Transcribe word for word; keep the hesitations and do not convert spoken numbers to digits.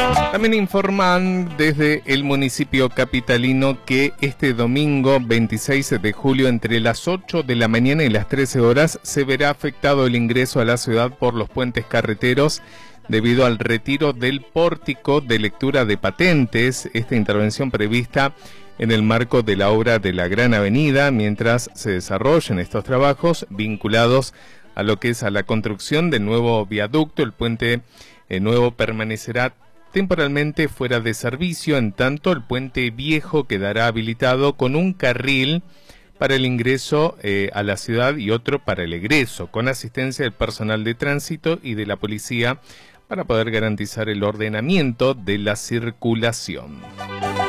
También informan desde el municipio capitalino que este domingo veintiséis de julio entre las ocho de la mañana y las trece horas se verá afectado el ingreso a la ciudad por los puentes carreteros debido al retiro del pórtico de lectura de patentes. Esta intervención prevista en el marco de la obra de la Gran Avenida mientras se desarrollan estos trabajos vinculados a lo que es a la construcción del nuevo viaducto. El puente eh, nuevo permanecerá temporalmente fuera de servicio, en tanto el puente viejo quedará habilitado con un carril para el ingreso eh, a la ciudad y otro para el egreso, con asistencia del personal de tránsito y de la policía para poder garantizar el ordenamiento de la circulación.